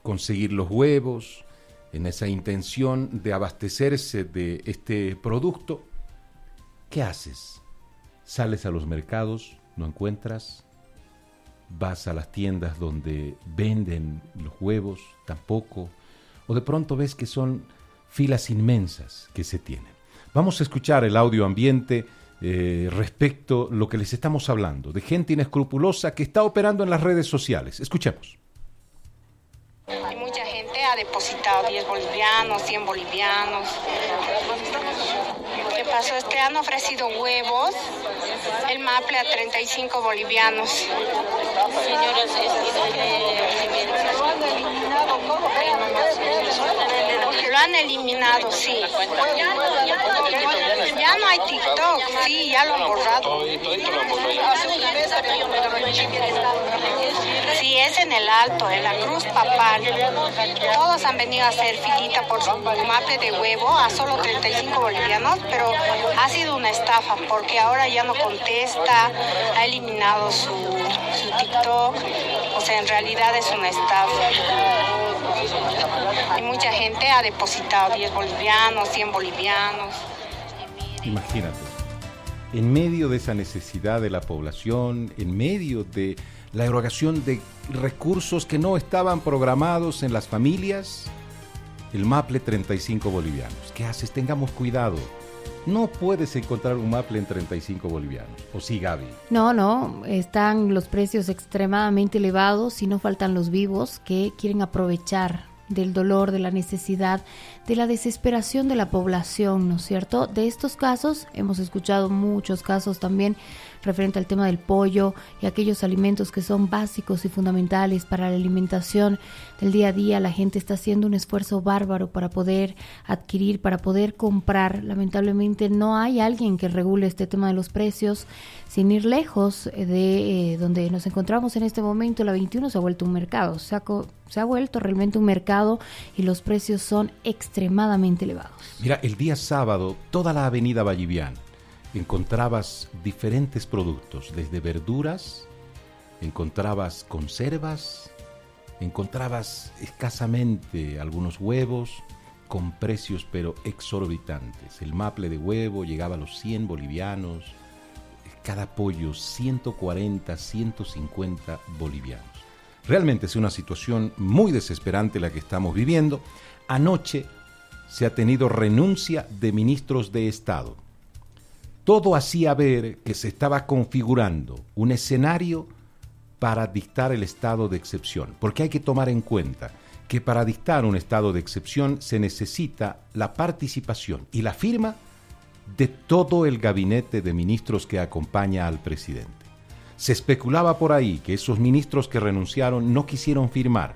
conseguir los huevos, en esa intención de abastecerse de este producto. ¿Qué haces? Sales a los mercados, no encuentras. Vas a las tiendas donde venden los huevos, tampoco. O de pronto ves que son filas inmensas que se tienen. Vamos a escuchar el audio ambiente respecto a lo que les estamos hablando, de gente inescrupulosa que está operando en las redes sociales. Escuchemos. Hay mucha gente ha depositado 10 bolivianos, 100 bolivianos. ¿Qué pasó? Han ofrecido huevos, el maple a 35 bolivianos. Señoras, lo han eliminado, sí. Ya no hay TikTok, sí, ya lo han borrado. Sí, es en el Alto, en la Cruz Papal. Todos han venido a hacer filita por su maple de huevo a solo 35 bolivianos, pero ha sido una estafa porque ahora ya no contesta, ha eliminado su TikTok. O sea, en realidad es una estafa. Y mucha gente ha depositado 10 bolivianos, 100 bolivianos. Imagínate, en medio de esa necesidad de la población, en medio de la erogación de recursos que no estaban programados en las familias, el maple 35 bolivianos. ¿Qué haces? Tengamos cuidado. No puedes encontrar un maple en 35 bolivianos. ¿O sí, Gaby? No, están los precios extremadamente elevados y no faltan los vivos que quieren aprovechar del dolor, de la necesidad, de la desesperación de la población, ¿no es cierto? De estos casos, hemos escuchado muchos casos también referente al tema del pollo y aquellos alimentos que son básicos y fundamentales para la alimentación del día a día. La gente está haciendo un esfuerzo bárbaro para poder adquirir, para poder comprar. Lamentablemente no hay alguien que regule este tema de los precios. Sin ir lejos de donde nos encontramos en este momento, la 21 se ha vuelto un mercado. Se ha vuelto realmente un mercado y los precios son extremadamente elevados. Mira, el día sábado, toda la avenida Vallivian encontrabas diferentes productos, desde verduras, encontrabas conservas, encontrabas escasamente algunos huevos con precios pero exorbitantes. El maple de huevo llegaba a los 100 bolivianos, cada pollo 140, 150 bolivianos. Realmente es una situación muy desesperante la que estamos viviendo. Anoche se ha tenido renuncia de ministros de Estado. Todo hacía ver que se estaba configurando un escenario para dictar el estado de excepción, porque hay que tomar en cuenta que para dictar un estado de excepción se necesita la participación y la firma de todo el gabinete de ministros que acompaña al presidente. Se especulaba por ahí que esos ministros que renunciaron no quisieron firmar.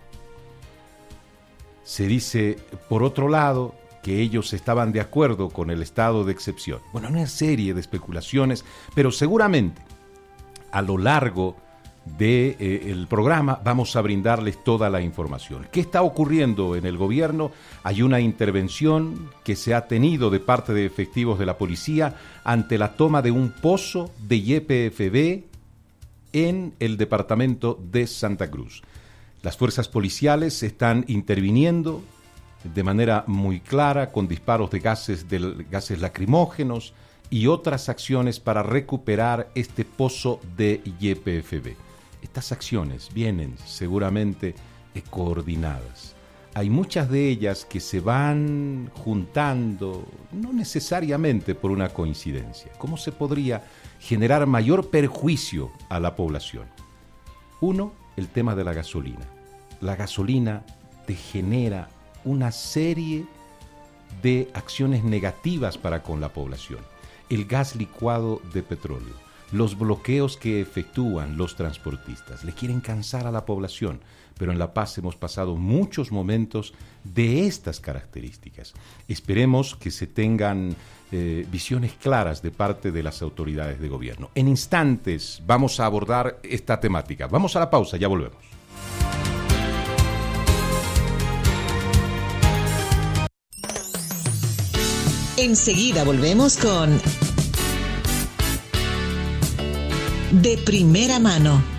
Se dice, por otro lado, que ellos estaban de acuerdo con el estado de excepción. Bueno, una serie de especulaciones, pero seguramente a lo largo del programa vamos a brindarles toda la información. ¿Qué está ocurriendo en el gobierno? Hay una intervención que se ha tenido de parte de efectivos de la policía ante la toma de un pozo de YPFB en el departamento de Santa Cruz. Las fuerzas policiales están interviniendo de manera muy clara con disparos de gases lacrimógenos y otras acciones para recuperar este pozo de YPFB. Estas acciones vienen seguramente coordinadas. Hay muchas de ellas que se van juntando, no necesariamente por una coincidencia. ¿Cómo se podría generar mayor perjuicio a la población? Uno, el tema de la gasolina. La gasolina te genera una serie de acciones negativas para con la población. El gas licuado de petróleo, los bloqueos que efectúan los transportistas, le quieren cansar a la población, pero en La Paz hemos pasado muchos momentos de estas características. Esperemos que se tengan visiones claras de parte de las autoridades de gobierno. En instantes vamos a abordar esta temática. Vamos a la pausa, ya volvemos. Enseguida volvemos con De Primera Mano.